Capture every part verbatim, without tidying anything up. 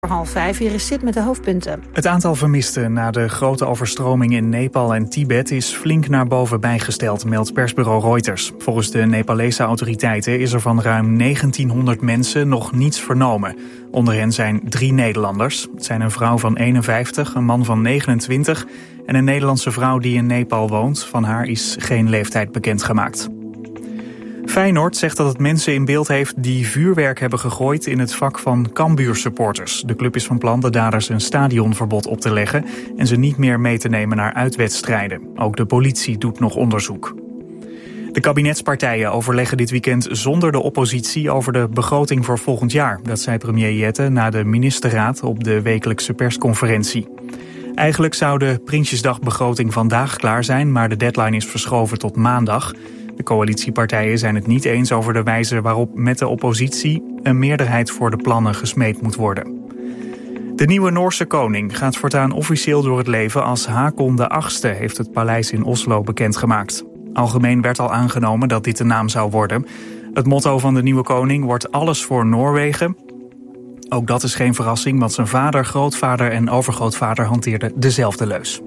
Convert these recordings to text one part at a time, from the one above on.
Half vijf, hier is Sid met de hoofdpunten. Het aantal vermisten na de grote overstroming in Nepal en Tibet is flink naar boven bijgesteld, meldt persbureau Reuters. Volgens de Nepalese autoriteiten is er van ruim negentienhonderd mensen nog niets vernomen. Onder hen zijn drie Nederlanders. Het zijn een vrouw van eenenvijftig, een man van negenentwintig en een Nederlandse vrouw die in Nepal woont. Van haar is geen leeftijd bekendgemaakt. Feyenoord zegt dat het mensen in beeld heeft die vuurwerk hebben gegooid in het vak van Cambuur-supporters. De club is van plan de daders een stadionverbod op te leggen en ze niet meer mee te nemen naar uitwedstrijden. Ook de politie doet nog onderzoek. De kabinetspartijen overleggen dit weekend zonder de oppositie over de begroting voor volgend jaar. Dat zei premier Jette na de ministerraad op de wekelijkse persconferentie. Eigenlijk zou de Prinsjesdagbegroting vandaag klaar zijn, maar de deadline is verschoven tot maandag. De coalitiepartijen zijn het niet eens over de wijze waarop met de oppositie een meerderheid voor de plannen gesmeed moet worden. De nieuwe Noorse koning gaat voortaan officieel door het leven als Haakon de achtste, heeft het paleis in Oslo bekendgemaakt. Algemeen werd al aangenomen dat dit de naam zou worden. Het motto van de nieuwe koning wordt alles voor Noorwegen. Ook dat is geen verrassing, want zijn vader, grootvader en overgrootvader hanteerden dezelfde leus.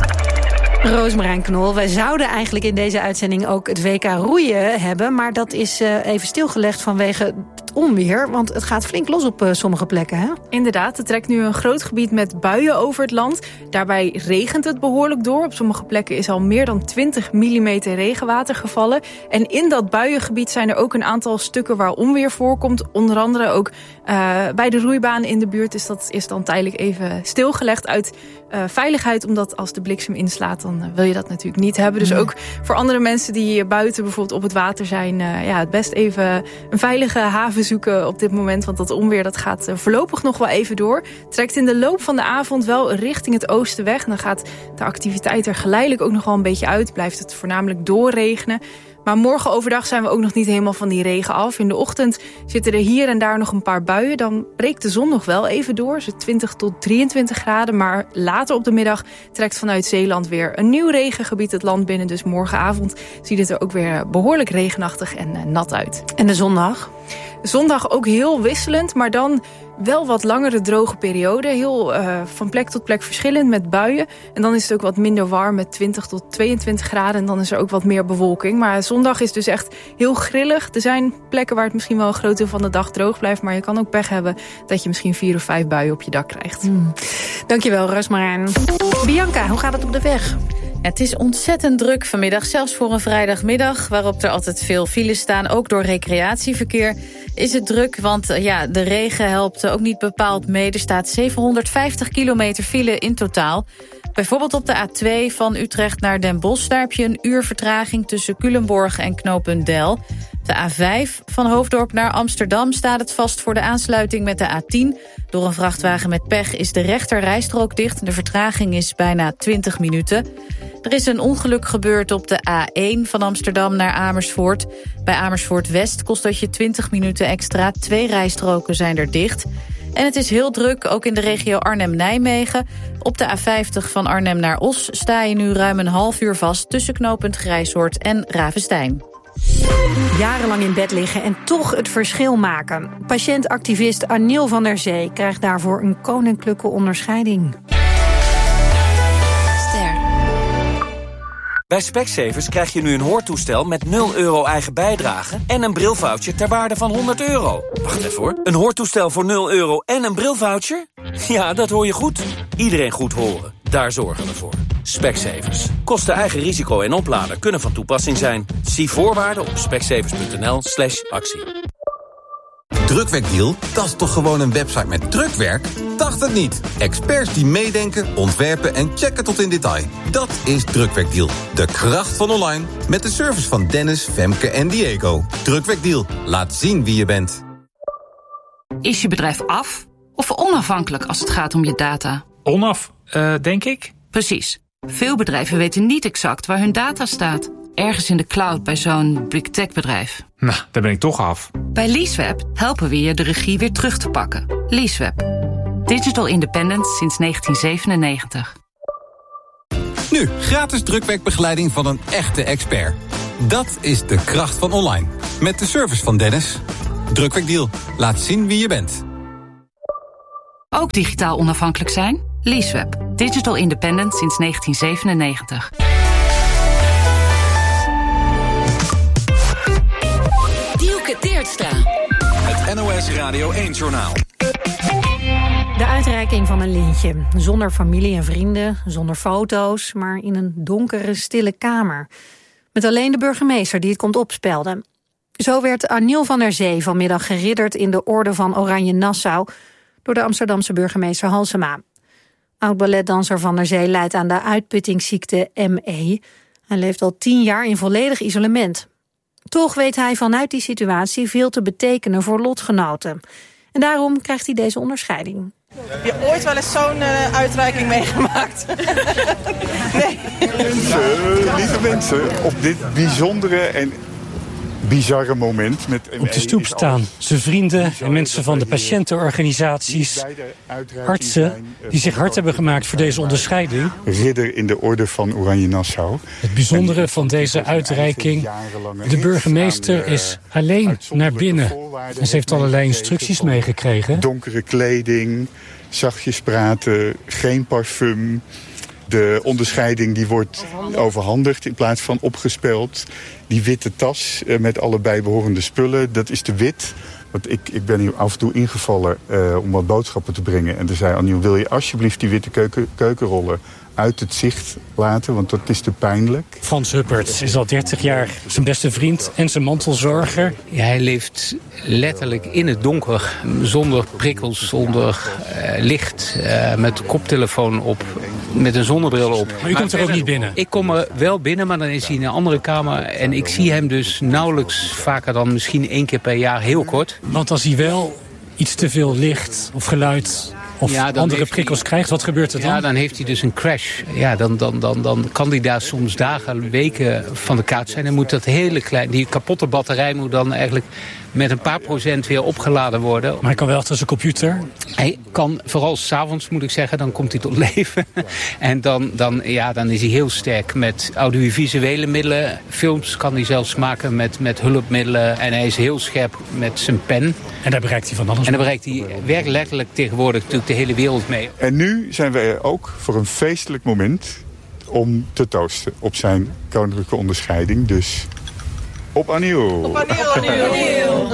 Roosmarijn Knol, wij zouden eigenlijk in deze uitzending ook het W K roeien hebben, maar dat is uh, even stilgelegd vanwege het onweer, want het gaat flink los op uh, sommige plekken, hè? Inderdaad, er trekt nu een groot gebied met buien over het land. Daarbij regent het behoorlijk door. Op sommige plekken is al meer dan twintig millimeter regenwater gevallen. En in dat buiengebied zijn er ook een aantal stukken waar onweer voorkomt. Onder andere ook uh, bij de roeibaan in de buurt is dat is dan tijdelijk even stilgelegd uit uh, veiligheid, omdat als de bliksem inslaat, dan uh, wil je dat natuurlijk niet hebben. Dus nee. Ook voor andere mensen die buiten bijvoorbeeld op het water zijn, uh, ja, het best even een veilige haven zoeken op dit moment, want dat onweer dat gaat uh, voorlopig nog wel even door. Trekt in de loop van de avond wel richting het oosten weg. En dan gaat de activiteit er geleidelijk ook nog wel een beetje uit. Blijft het voornamelijk doorregenen. Maar morgen overdag zijn we ook nog niet helemaal van die regen af. In de ochtend zitten er hier en daar nog een paar buien. Dan breekt de zon nog wel even door. Zo twintig tot drieëntwintig graden. Maar later op de middag trekt vanuit Zeeland weer een nieuw regengebied het land binnen. Dus morgenavond ziet het er ook weer behoorlijk regenachtig en uh, nat uit. En de zondag? Zondag ook heel wisselend, maar dan wel wat langere droge periode. Heel uh, van plek tot plek verschillend met buien. En dan is het ook wat minder warm met twintig tot tweeëntwintig graden. En dan is er ook wat meer bewolking. Maar zondag is dus echt heel grillig. Er zijn plekken waar het misschien wel een groot deel van de dag droog blijft. Maar je kan ook pech hebben dat je misschien vier of vijf buien op je dak krijgt. Hmm. Dankjewel, Roosmarijn. Bianca, hoe gaat het op de weg? Het is ontzettend druk vanmiddag, zelfs voor een vrijdagmiddag, waarop er altijd veel files staan. Ook door recreatieverkeer is het druk, want ja, de regen helpt ook niet bepaald mee. Er staat zevenhonderdvijftig kilometer file in totaal. Bijvoorbeeld op de A twee van Utrecht naar Den Bosch. Daar heb je een uur vertraging tussen Culemborg en knooppunt Del. De A vijf van Hoofddorp naar Amsterdam staat het vast voor de aansluiting met de A tien. Door een vrachtwagen met pech is de rechter rijstrook dicht. De vertraging is bijna twintig minuten. Er is een ongeluk gebeurd op de A één van Amsterdam naar Amersfoort. Bij Amersfoort West kost dat je twintig minuten extra. Twee rijstroken zijn er dicht. En het is heel druk, ook in de regio Arnhem-Nijmegen. Op de A vijftig van Arnhem naar Os sta je nu ruim een half uur vast tussen knooppunt Grijshoort en Ravenstein. Jarenlang in bed liggen en toch het verschil maken. Patiëntactivist Aniel van der Zee krijgt daarvoor een koninklijke onderscheiding. Ster. Bij Specsavers krijg je nu een hoortoestel met nul euro eigen bijdrage en een brilvoucher ter waarde van honderd euro. Wacht even hoor. Een hoortoestel voor nul euro en een brilvoucher? Ja, dat hoor je goed. Iedereen goed horen. Daar zorgen we voor. Specsavers. Kosten eigen risico en oplader kunnen van toepassing zijn. Zie voorwaarden op specsavers.nl slash actie. Drukwerkdeal? Dat is toch gewoon een website met drukwerk? Dacht het niet. Experts die meedenken, ontwerpen en checken tot in detail. Dat is Drukwerkdeal. De kracht van online. Met de service van Dennis, Femke en Diego. Drukwerkdeal. Laat zien wie je bent. Is je bedrijf af of onafhankelijk als het gaat om je data? Onaf, uh, denk ik. Precies. Veel bedrijven weten niet exact waar hun data staat. Ergens in de cloud bij zo'n big tech bedrijf. Nou, daar ben ik toch af. Bij Leaseweb helpen we je de regie weer terug te pakken. Leaseweb. Digital independence sinds negentien zevenennegentig. Nu, gratis drukwerkbegeleiding van een echte expert. Dat is de kracht van online. Met de service van Dennis. Drukwerkdeal. Laat zien wie je bent. Ook digitaal onafhankelijk zijn? Leaseweb. Digital independent sinds negentien zevenennegentig. Dielke Teertstra. Het N O S Radio één-journaal. De uitreiking van een lintje. Zonder familie en vrienden, zonder foto's, maar in een donkere, stille kamer. Met alleen de burgemeester die het komt opspelden. Zo werd Aniel van der Zee vanmiddag geridderd in de Orde van Oranje Nassau door de Amsterdamse burgemeester Halsema. Oud-balletdanser Van der Zee lijdt aan de uitputtingsziekte M E. Hij leeft al tien jaar in volledig isolement. Toch weet hij vanuit die situatie veel te betekenen voor lotgenoten. En daarom krijgt hij deze onderscheiding. Heb je ooit wel eens zo'n uh, uitreiking meegemaakt? Nee. Mensen, lieve mensen, op dit bijzondere en bizarre moment met M E. Op de stoep staan zijn vrienden en mensen van de patiëntenorganisaties, artsen die zich hard hebben gemaakt voor deze onderscheiding. Ridder in de Orde van Oranje Nassau. Het bijzondere van deze uitreiking, de burgemeester is alleen naar binnen. En ze heeft allerlei instructies meegekregen. Donkere kleding, zachtjes praten, geen parfum. De onderscheiding die wordt overhandigd in plaats van opgespeld. Die witte tas uh, met alle bijbehorende spullen, dat is de wit. Want ik, ik ben hier af en toe ingevallen uh, om wat boodschappen te brengen. En toen zei Aniel, wil je alsjeblieft die witte keuken, keukenrollen uit het zicht laten, want dat is te pijnlijk. Frans Hupperts is al dertig jaar zijn beste vriend en zijn mantelzorger. Ja, hij leeft letterlijk in het donker, zonder prikkels, zonder uh, licht, uh, met koptelefoon op, met een zonnebril op. Maar u komt er ook niet binnen? Ik kom er wel binnen, maar dan is hij in een andere kamer en ik zie hem dus nauwelijks, vaker dan misschien één keer per jaar, heel kort. Want als hij wel iets te veel licht of geluid of ja, andere prikkels hij, krijgt, wat gebeurt er dan? Ja, dan heeft hij dus een crash. Ja, dan, dan, dan, dan kan hij daar soms dagen, weken van de kaart zijn. Dan moet dat hele klein, die kapotte batterij moet dan eigenlijk met een paar procent weer opgeladen worden. Maar hij kan wel achter zijn computer? Hij kan, vooral 's avonds moet ik zeggen, dan komt hij tot leven. En dan, dan, ja, dan is hij heel sterk met audiovisuele middelen. Films kan hij zelfs maken met, met hulpmiddelen. En hij is heel scherp met zijn pen. En daar bereikt hij van alles. En daar bereikt hij werkelijk letterlijk tegenwoordig natuurlijk de hele wereld mee. En nu zijn we er ook voor een feestelijk moment om te toosten op zijn koninklijke onderscheiding. Dus op Aniel. Op Aniel. Aniel.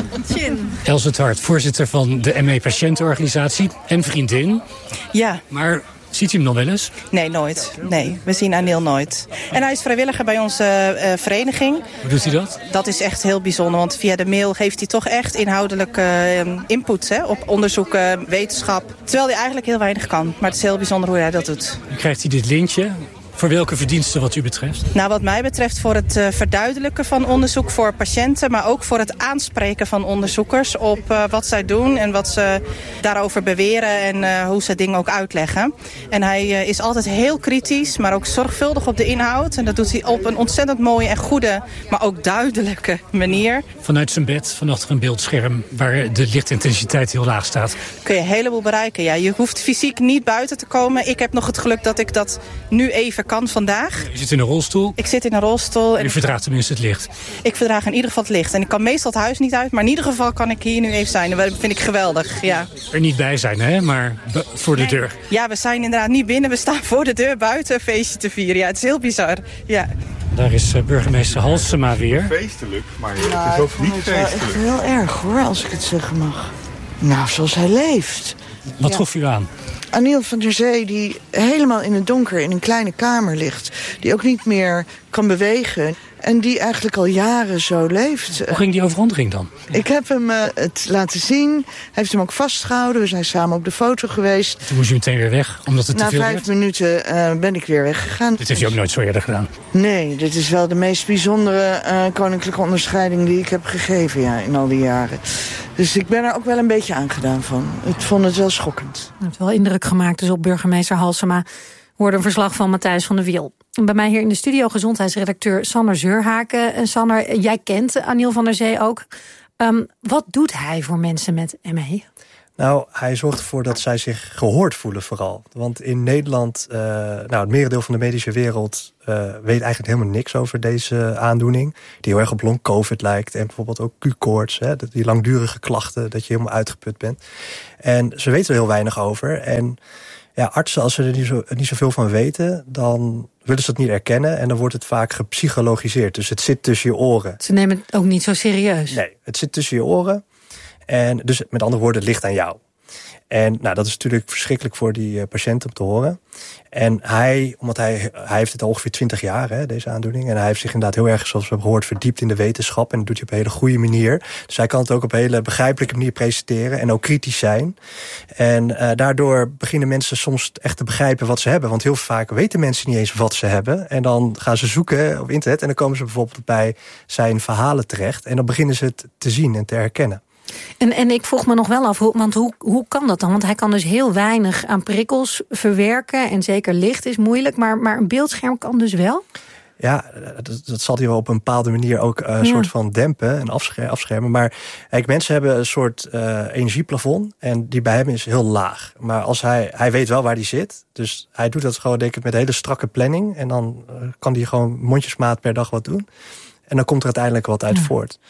Els het Hart, voorzitter van de M E-patiëntenorganisatie en vriendin. Ja. Maar ziet u hem nog wel eens? Nee, nooit. Nee, we zien Aniel nooit. En hij is vrijwilliger bij onze uh, vereniging. Hoe doet hij dat? Dat is echt heel bijzonder, want via de mail geeft hij toch echt inhoudelijke uh, input hè, op onderzoeken, wetenschap. Terwijl hij eigenlijk heel weinig kan. Maar het is heel bijzonder hoe hij dat doet. Nu krijgt hij dit lintje. Voor welke verdiensten wat u betreft? Nou, wat mij betreft voor het uh, verduidelijken van onderzoek voor patiënten, maar ook voor het aanspreken van onderzoekers op uh, wat zij doen en wat ze daarover beweren en uh, hoe ze dingen ook uitleggen. En hij uh, is altijd heel kritisch, maar ook zorgvuldig op de inhoud. En dat doet hij op een ontzettend mooie en goede, maar ook duidelijke manier. Vanuit zijn bed, van achter een beeldscherm waar de lichtintensiteit heel laag staat. Kun je een heleboel bereiken. Ja, je hoeft fysiek niet buiten te komen. Ik heb nog het geluk dat ik dat nu even kan vandaag. Je zit in een rolstoel? Ik zit in een rolstoel. En u verdraagt tenminste het licht? Ik verdraag in ieder geval het licht. En ik kan meestal het huis niet uit, maar in ieder geval kan ik hier nu even zijn. En dat vind ik geweldig, ja. Er niet bij zijn, hè? Maar voor de deur. Ja, we zijn inderdaad niet binnen. We staan voor de deur buiten een feestje te vieren. Ja, het is heel bizar. Ja. Daar is uh, burgemeester Halsema weer. Feestelijk, maar nou, het is ook niet feestelijk. Het is wel echt heel erg, hoor, als ik het zeggen mag. Nou, zoals hij leeft. Wat ja. trof u aan? Aniel van der Zee, die helemaal in het donker in een kleine kamer ligt. Die ook niet meer kan bewegen. En die eigenlijk al jaren zo leeft. Hoe ging die overhandiging dan? Ik heb hem uh, het laten zien. Hij heeft hem ook vastgehouden. We zijn samen op de foto geweest. Toen moest u meteen weer weg, omdat het Na te veel vijf werd? minuten uh, ben ik weer weggegaan. Dit heeft u ook nooit zo eerder gedaan? Nee, dit is wel de meest bijzondere uh, koninklijke onderscheiding die ik heb gegeven, ja, in al die jaren. Dus ik ben er ook wel een beetje aangedaan van. Ik vond het wel schokkend. Het heeft wel indruk gemaakt dus op burgemeester Halsema. We hoorden een verslag van Matthijs van der Wiel. En bij mij hier in de studio gezondheidsredacteur Sander Zeurhaken. En Sander, jij kent Aniel van der Zee ook. Um, wat doet hij voor mensen met M E? Nou, hij zorgt ervoor dat zij zich gehoord voelen vooral. Want in Nederland, uh, nou, het merendeel van de medische wereld uh, weet eigenlijk helemaal niks over deze aandoening. Die heel erg op long covid lijkt. En bijvoorbeeld ook Q-koorts, hè, die langdurige klachten, dat je helemaal uitgeput bent. En ze weten er heel weinig over. En ja, artsen, als ze er niet, zo, niet zoveel van weten, dan willen ze dat niet erkennen. En dan wordt het vaak gepsychologiseerd. Dus het zit tussen je oren. Ze nemen het ook niet zo serieus. Nee, het zit tussen je oren. En dus met andere woorden, het ligt aan jou. En nou, dat is natuurlijk verschrikkelijk voor die uh, patiënt om te horen. En hij, omdat hij, hij heeft het al ongeveer twintig jaar, hè, deze aandoening. En hij heeft zich inderdaad heel erg, zoals we hebben gehoord, verdiept in de wetenschap. En dat doet hij op een hele goede manier. Dus hij kan het ook op een hele begrijpelijke manier presenteren. En ook kritisch zijn. En uh, daardoor beginnen mensen soms echt te begrijpen wat ze hebben. Want heel vaak weten mensen niet eens wat ze hebben. En dan gaan ze zoeken op internet. En dan komen ze bijvoorbeeld bij zijn verhalen terecht. En dan beginnen ze het te zien en te herkennen. En, en ik vroeg me nog wel af, hoe, want hoe, hoe kan dat dan? Want hij kan dus heel weinig aan prikkels verwerken. En zeker licht is moeilijk, maar, maar een beeldscherm kan dus wel? Ja, dat, dat zal hij wel op een bepaalde manier ook een uh, ja. soort van dempen en afschermen. afschermen. Maar kijk, mensen hebben een soort uh, energieplafond. En die bij hem is heel laag. Maar als hij, hij weet wel waar die zit. Dus hij doet dat gewoon, denk ik, met een hele strakke planning. En dan uh, kan hij gewoon mondjesmaat per dag wat doen. En dan komt er uiteindelijk wat uit ja. voort.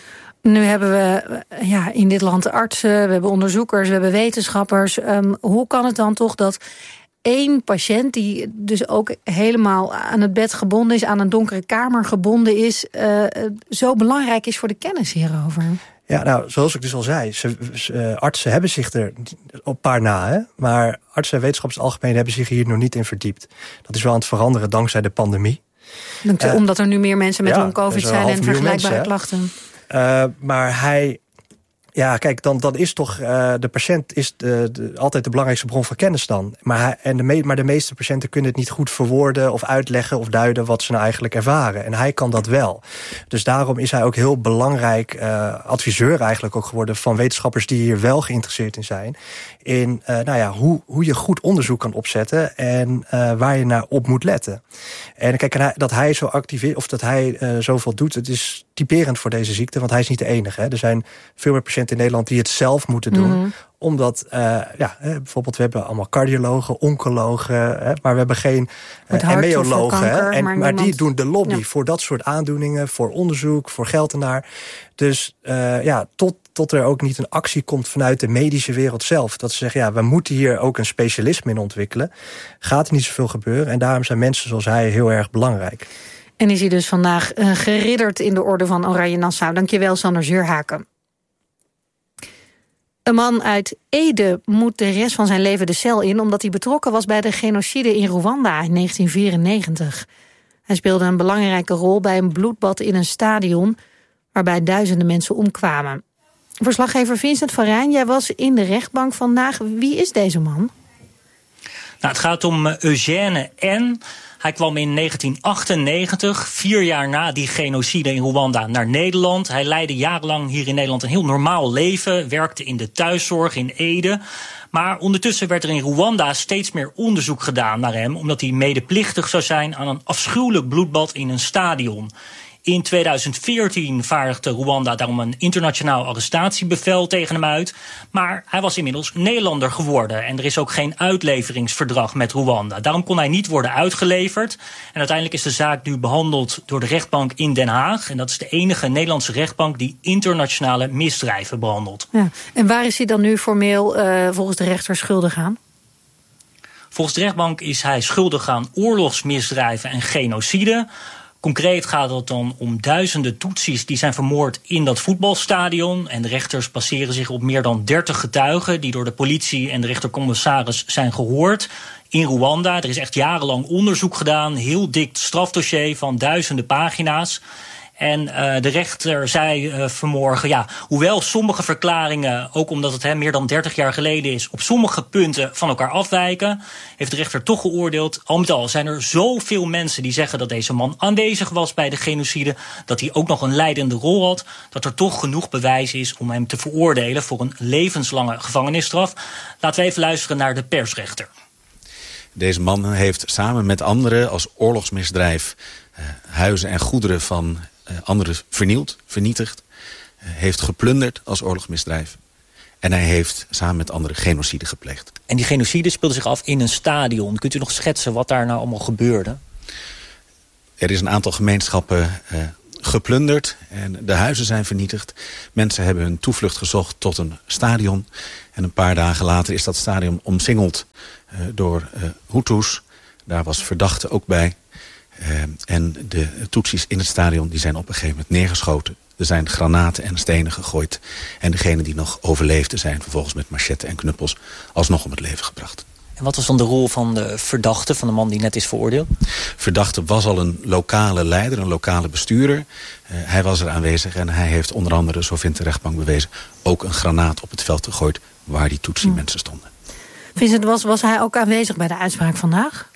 Nu hebben we ja, in dit land artsen, we hebben onderzoekers, we hebben wetenschappers. Um, hoe kan het dan toch dat één patiënt, die dus ook helemaal aan het bed gebonden is, aan een donkere kamer gebonden is, uh, zo belangrijk is voor de kennis hierover? Ja, nou, zoals ik dus al zei, ze, ze, artsen hebben zich er op een paar na, hè, maar artsen en wetenschappers in het algemeen hebben zich hier nog niet in verdiept. Dat is wel aan het veranderen dankzij de pandemie. Uh, Omdat er nu meer mensen met ja, long covid zijn en vergelijkbare mensen, klachten. Uh, maar hij, ja, kijk, dan, dan is toch uh, de patiënt is de, de, altijd de belangrijkste bron van kennis dan. Maar, hij, en de me, maar de meeste patiënten kunnen het niet goed verwoorden of uitleggen of duiden wat ze nou eigenlijk ervaren. En hij kan dat wel. Dus daarom is hij ook heel belangrijk uh, adviseur eigenlijk ook geworden van wetenschappers die hier wel geïnteresseerd in zijn. In uh, nou ja, hoe, hoe je goed onderzoek kan opzetten en uh, waar je naar op moet letten. En kijk, en hij, dat hij zo actief is, of dat hij uh, zoveel doet, het is typerend voor deze ziekte, want hij is niet de enige. Hè. Er zijn veel meer patiënten in Nederland die het zelf moeten doen. Mm-hmm. Omdat, uh, ja, bijvoorbeeld we hebben allemaal cardiologen, oncologen, hè, maar we hebben geen uh, emiologen. Kanker, en, maar, maar niemand... die doen de lobby ja. voor dat soort aandoeningen, voor onderzoek, voor geld ernaar. Dus uh, ja, tot, tot er ook niet een actie komt vanuit de medische wereld zelf. Dat ze zeggen, ja, we moeten hier ook een specialisme in ontwikkelen. Gaat er niet zoveel gebeuren. En daarom zijn mensen zoals hij heel erg belangrijk. En is hij dus vandaag uh, geridderd in de orde van Oranje Nassau. Dankjewel, Sander Zuurhaken. Een man uit Ede moet de rest van zijn leven de cel in, omdat hij betrokken was bij de genocide in Rwanda in negentien vierennegentig. Hij speelde een belangrijke rol bij een bloedbad in een stadion waarbij duizenden mensen omkwamen. Verslaggever Vincent van Rijn, jij was in de rechtbank vandaag. Wie is deze man? Nou, het gaat om Eugène N. Hij kwam in negentien achtennegentig, vier jaar na die genocide in Rwanda, naar Nederland. Hij leidde jarenlang hier in Nederland een heel normaal leven, werkte in de thuiszorg in Ede. Maar ondertussen werd er in Rwanda steeds meer onderzoek gedaan naar hem, omdat hij medeplichtig zou zijn aan een afschuwelijk bloedbad in een stadion. In tweeduizend veertien vaardigde Rwanda daarom een internationaal arrestatiebevel tegen hem uit. Maar hij was inmiddels Nederlander geworden. En er is ook geen uitleveringsverdrag met Rwanda. Daarom kon hij niet worden uitgeleverd. En uiteindelijk is de zaak nu behandeld door de rechtbank in Den Haag. En dat is de enige Nederlandse rechtbank die internationale misdrijven behandelt. Ja. En waar is hij dan nu formeel uh, volgens de rechter schuldig aan? Volgens de rechtbank is hij schuldig aan oorlogsmisdrijven en genocide. Concreet gaat het dan om duizenden Tutsis die zijn vermoord in dat voetbalstadion. En de rechters baseren zich op meer dan dertig getuigen die door de politie en de rechtercommissaris zijn gehoord in Rwanda. Er is echt jarenlang onderzoek gedaan, heel dik strafdossier van duizenden pagina's. En uh, de rechter zei uh, vanmorgen, ja, hoewel sommige verklaringen, ook omdat het he, meer dan dertig jaar geleden is, op sommige punten van elkaar afwijken, heeft de rechter toch geoordeeld. Al met al zijn er zoveel mensen die zeggen dat deze man aanwezig was bij de genocide, dat hij ook nog een leidende rol had, dat er toch genoeg bewijs is om hem te veroordelen voor een levenslange gevangenisstraf. Laten we even luisteren naar de persrechter. Deze man heeft samen met anderen als oorlogsmisdrijf uh, huizen en goederen van uh, anderen vernield, vernietigd. Uh, heeft geplunderd als oorlogsmisdrijf. En hij heeft samen met anderen genocide gepleegd. En die genocide speelde zich af in een stadion. Kunt u nog schetsen wat daar nou allemaal gebeurde? Er is een aantal gemeenschappen uh, geplunderd en de huizen zijn vernietigd. Mensen hebben hun toevlucht gezocht tot een stadion. En een paar dagen later is dat stadion omsingeld uh, door uh, Hutus. Daar was verdachte ook bij. Uh, en de Tutsis in het stadion die zijn op een gegeven moment neergeschoten. Er zijn granaten en stenen gegooid. En degenen die nog overleefden zijn vervolgens met machetten en knuppels alsnog om het leven gebracht. En wat was dan de rol van de verdachte, van de man die net is veroordeeld? Verdachte was al een lokale leider, een lokale bestuurder. Uh, hij was er aanwezig en hij heeft onder andere, zo vindt de rechtbank bewezen, ook een granaat op het veld gegooid waar die Tutsi hmm. mensen stonden. Vincent, was, was hij ook aanwezig bij de uitspraak vandaag?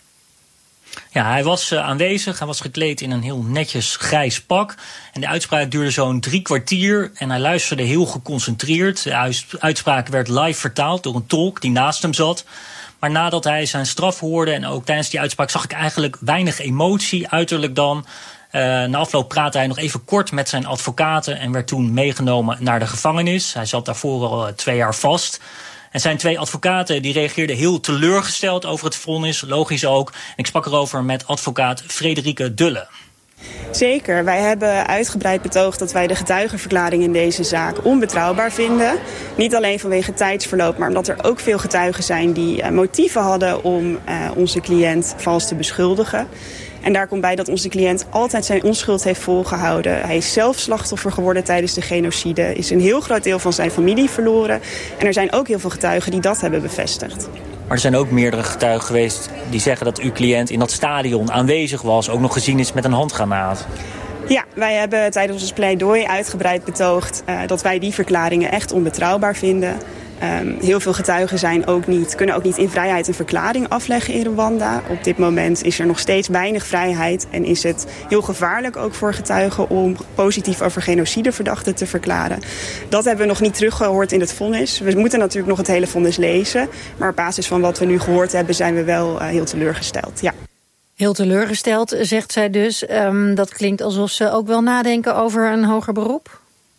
Ja, hij was uh, aanwezig. Hij was gekleed in een heel netjes grijs pak. En de uitspraak duurde zo'n drie kwartier. En hij luisterde heel geconcentreerd. De uitspraak werd live vertaald door een tolk die naast hem zat. Maar nadat hij zijn straf hoorde en ook tijdens die uitspraak zag ik eigenlijk weinig emotie, uiterlijk dan. Uh, na afloop praatte hij nog even kort met zijn advocaten en werd toen meegenomen naar de gevangenis. Hij zat daarvoor al uh, twee jaar vast. En zijn twee advocaten die reageerden heel teleurgesteld over het vonnis, logisch ook. En ik sprak erover met advocaat Frederike Dulle. Zeker, wij hebben uitgebreid betoogd dat wij de getuigenverklaring in deze zaak onbetrouwbaar vinden. Niet alleen vanwege tijdsverloop, maar omdat er ook veel getuigen zijn die uh, motieven hadden om uh, onze cliënt vals te beschuldigen. En daar komt bij dat onze cliënt altijd zijn onschuld heeft volgehouden. Hij is zelf slachtoffer geworden tijdens de genocide, is een heel groot deel van zijn familie verloren. En er zijn ook heel veel getuigen die dat hebben bevestigd. Maar er zijn ook meerdere getuigen geweest die zeggen dat uw cliënt in dat stadion aanwezig was, ook nog gezien is met een handgranaat. Ja, wij hebben tijdens ons pleidooi uitgebreid betoogd uh, dat wij die verklaringen echt onbetrouwbaar vinden. Um, heel veel getuigen zijn ook niet, kunnen ook niet in vrijheid een verklaring afleggen in Rwanda. Op dit moment is er nog steeds weinig vrijheid en is het heel gevaarlijk ook voor getuigen om positief over genocideverdachten te verklaren. Dat hebben we nog niet teruggehoord in het vonnis. We moeten natuurlijk nog het hele vonnis lezen, maar op basis van wat we nu gehoord hebben zijn we wel uh, heel teleurgesteld. Ja. Heel teleurgesteld, zegt zij dus. Um, dat klinkt alsof ze ook wel nadenken over een hoger beroep.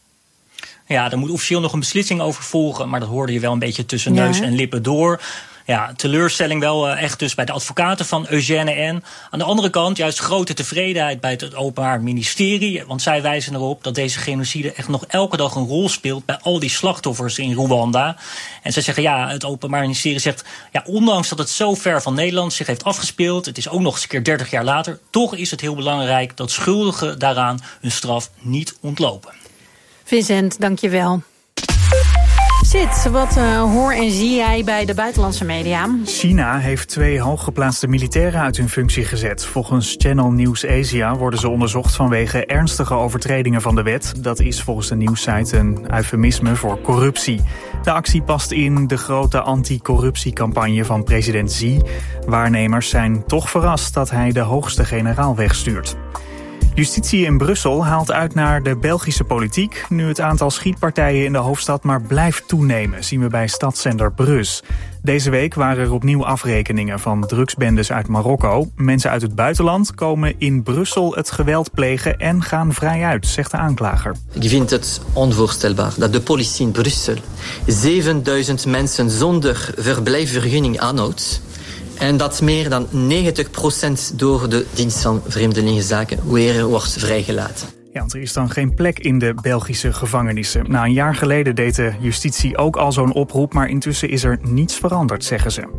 Ja, daar moet officieel nog een beslissing over volgen, maar dat hoorde je wel een beetje tussen neus ja. en lippen door. Ja, teleurstelling wel uh, echt dus bij de advocaten van Eugène N. Aan de andere kant juist grote tevredenheid bij het Openbaar Ministerie. Want zij wijzen erop dat deze genocide echt nog elke dag een rol speelt bij al die slachtoffers in Rwanda. En zij zeggen, ja, het Openbaar Ministerie zegt, ja, ondanks dat het zo ver van Nederland zich heeft afgespeeld, het is ook nog eens een keer dertig jaar later, toch is het heel belangrijk dat schuldigen daaraan hun straf niet ontlopen. Vincent, dank je wel. Sid, wat uh, hoor en zie jij bij de buitenlandse media? China heeft twee hooggeplaatste militairen uit hun functie gezet. Volgens Channel News Asia worden ze onderzocht vanwege ernstige overtredingen van de wet. Dat is volgens de nieuwssite een eufemisme voor corruptie. De actie past in de grote anticorruptiecampagne van president Xi. Waarnemers zijn toch verrast dat hij de hoogste generaal wegstuurt. Justitie in Brussel haalt uit naar de Belgische politiek. Nu het aantal schietpartijen in de hoofdstad maar blijft toenemen, zien we bij stadszender Brus. Deze week waren er opnieuw afrekeningen van drugsbendes uit Marokko. Mensen uit het buitenland komen in Brussel het geweld plegen en gaan vrij uit, zegt de aanklager. Ik vind het onvoorstelbaar dat de politie in Brussel zevenduizend mensen zonder verblijfvergunning aanhoudt. En dat meer dan negentig procent door de dienst van Vreemdelingenzaken weer wordt vrijgelaten. Ja, want er is dan geen plek in de Belgische gevangenissen. Nou, een jaar geleden deed de justitie ook al zo'n oproep, maar intussen is er niets veranderd, zeggen ze.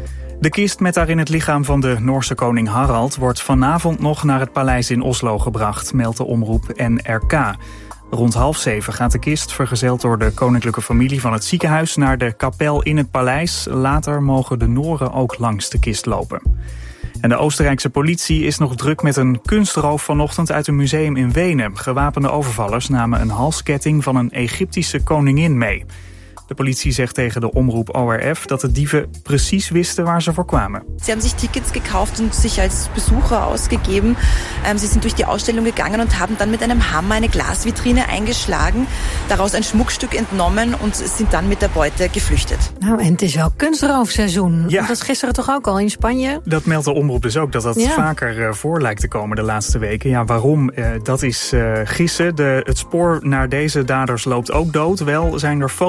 De kist met daarin het lichaam van de Noorse koning Harald wordt vanavond nog naar het paleis in Oslo gebracht, meldt de omroep N R K. Rond half zeven gaat de kist, vergezeld door de koninklijke familie van het ziekenhuis, naar de kapel in het paleis. Later mogen de Noren ook langs de kist lopen. En de Oostenrijkse politie is nog druk met een kunstroof vanochtend uit een museum in Wenen. Gewapende overvallers namen een halsketting van een Egyptische koningin mee. De politie zegt tegen de omroep O R F dat de dieven precies wisten waar ze voor kwamen. Ze hebben zich Tickets gekauft und sich als Besucher ausgegeben. Sie sind durch die Ausstellung gegangen und haben dann mit einem Hammer eine Glasvitrine eingeschlagen, daraus ein Schmuckstück entnommen und sind dann mit der Beute geflüchtet. Nou, en het is wel kunstroofseizoen. Ja. Dat was gisteren toch ook al in Spanje? Dat meldt de omroep dus ook, dat dat ja. vaker uh, voor lijkt te komen de laatste weken. Ja, waarom? Uh, dat is uh, gissen. De, het spoor naar deze daders loopt ook dood. Wel zijn er foto's van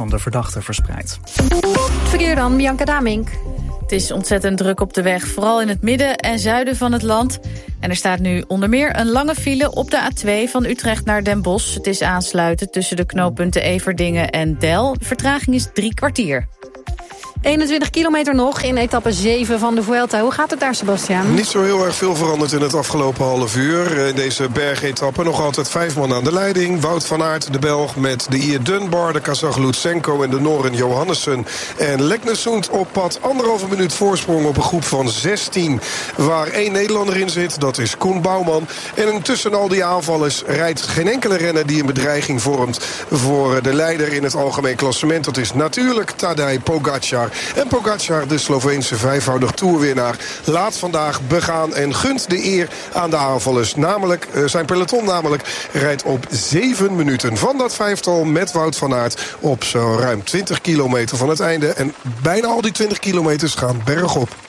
van de verdachte verspreid. Verkeer dan, Bianca Damink. Het is ontzettend druk op de weg, vooral in het midden en zuiden van het land. En er staat nu onder meer een lange file op de A twee van Utrecht naar Den Bosch. Het is aansluiten tussen de knooppunten Everdingen en Del. De vertraging is drie kwartier. eenentwintig kilometer nog in etappe zeven van de Vuelta. Hoe gaat het daar, Sebastian? Niet zo heel erg veel veranderd in het afgelopen half uur. In deze bergetappe nog altijd vijf man aan de leiding. Wout van Aert, de Belg, met de Ier Dunbar, de Kazach Lutsenko en de Noren Johannessen. En Leknesund op pad. Anderhalve minuut voorsprong op een groep van zestien. Waar één Nederlander in zit, dat is Koen Bouwman. En tussen al die aanvallers rijdt geen enkele renner die een bedreiging vormt voor de leider in het algemeen klassement. Dat is natuurlijk Tadej Pogacar. En Pogacar, de Sloveense vijfvoudig toerwinnaar, laat vandaag begaan en gunt de eer aan de aanvallers. Namelijk, zijn peloton namelijk rijdt op zeven minuten van dat vijftal met Wout van Aert op zo'n ruim twintig kilometer van het einde. En bijna al die twintig kilometers gaan bergop.